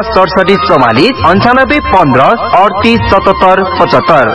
6744 98 15 38 77 75।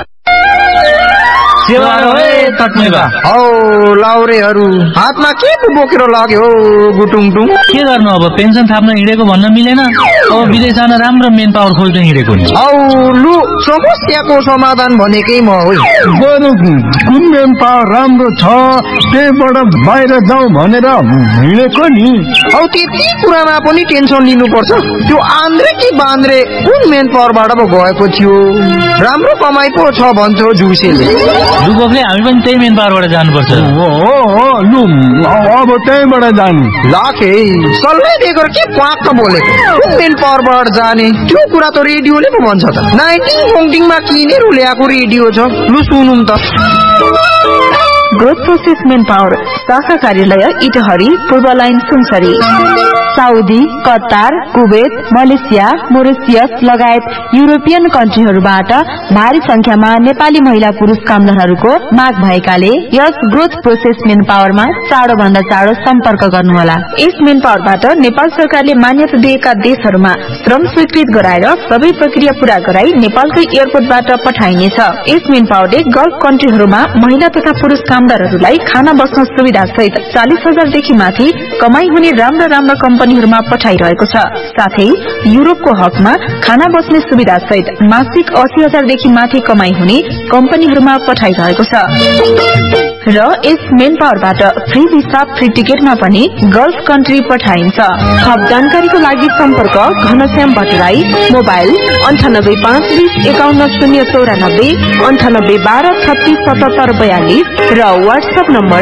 हौ लाउरेहरू हातमा के बोकेर लाग्यो गुटुङटुङ? के गर्नु अब पेन्सन थाप्न हिँडेको भन्न मिलेन। अब विदेश जान राम्रो मेन पावर खोज्न हिँडेको नि। हौ लु समस्याको समाधान भनेकै म हो। कुन मेन पावर राम्रो छ त्यहीबाट बाहिर जाउँ भनेर हिँडेको नि। हौ त्यति कुरामा पनि टेन्सन लिनुपर्छ? त्यो आन्द्रे कि बान्द्रे कुन मेन पावरबाट पो गएको थियो? राम्रो कमाइ पो छ भन्छ जुसेले। लुबोकले हामी पनि त्यही मेन पावरबाट जानुपर्छ। लु अब त्यहीबाट जाने। लाखे सल्लाह दिएको के प्वाक्क बोलेको? कुन मेन पावरबाट जाने त्यो कुरा त रेडियोले पो भन्छ त। 19 किनेर ल्याएको रेडियो छ, लु सुनौँ त। ग्रोथ प्रोसेस मेन पावर शाखा कार्यालय इटहरी पूर्व line Sunsari. Saudi, Qatar, Kuwait, Malaysia, Mauritius लगायत युरोपियन कन्ट्रीहरूबाट भारी संख्यामा नेपाली महिला पुरुष कामदारहरूको माग भएकाले यस ग्रोथ प्रोसेस मेन पावरमा चाँडो भन्दा चाँडो सम्पर्क गर्नुहोला। यस मेन पावरबाट नेपाल सरकारले मान्यता दिएका देशहरूमा श्रम स्वीकृत गराएर सबै प्रक्रिया पूरा गराई नेपालकै एयरपोर्टबाट पठाइनेछ। यस मेन पावरले गल्फ कन्ट्रीहरूमा महिला तथा पुरुष कामदारहरूलाई खाना बस्न सुविधा सहित 40,000 देखि माथि कमाई हुने राम्रा कम्पनीहरूमा पठाइरहेको छ। साथै युरोपको हकमा खाना बस्ने सुविधा सहित मासिक 80,000 देखि माथि कमाई हुने कम्पनीहरूमा पठाइरहेको छ। र यस मेन पावरबाट फ्री भिसा फ्री टिकटमा पनि गल्फ कन्ट्री पठाइन्छ। थप जानकारीको लागि सम्पर्क घनश्याम भट्टराई, मोबाइल 9852 51094 98 12 36 77 42 र WhatsApp number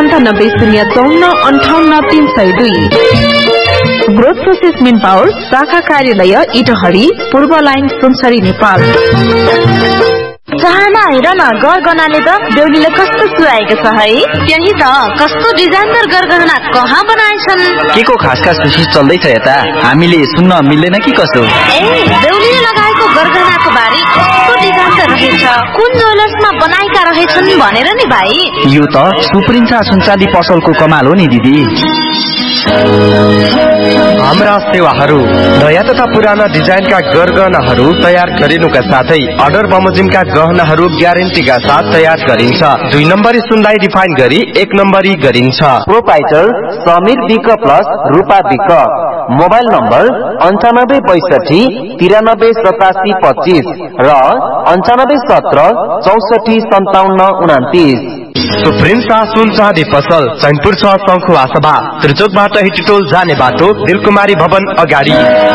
970445 302। Growth process main power शाखा कार्यालय इटहरी पूर्व लाइन सुनसरी नेपाल। चाहना हेर न गरगहनाले त देउलीले कस्तो सुहाएको छ है। त्यही त कस्तो डिजाइनदार गरगहना कहाँ बनाएछन्? के को खास विशेष चल्दैछ यता? हामीले सुन्न मिल्दैन कि कसो? देउलीले लगाएको गरगहनाको बारे कस्तो डिजाइनदार रहेछ, कुन ज्वेलर्समा बनाएका रहेछन् भनेर नि भाइ। यो त सुप्रिन्सा सुनचाँदी पसलको कमाल हो नि दिदी। हाम्रा सेवाहरू नयाँ तथा पुराना डिजाइनका गरगहनाहरू तयार गरिनुका साथै अर्डर बमोजिमका गहनाहरू ग्यारेन्टीका साथ तयार गरिन्छ। 2 नम्बरी सुनलाई रिफाइन गरी 1 नम्बरी गरिन्छ। प्रोपाइटर समीर विक प्लस रूपा विक। मोबाइल नम्बर 9562 93 87 25 र 9517 64 57 29। सुप्रिन्सा सुनचाँदी पसल चैनपुर 6 शङ्खुवा सभा त्रिचोकबाट हिटीटोल जाने बाटो दिलकुमारी भवन अगाडि।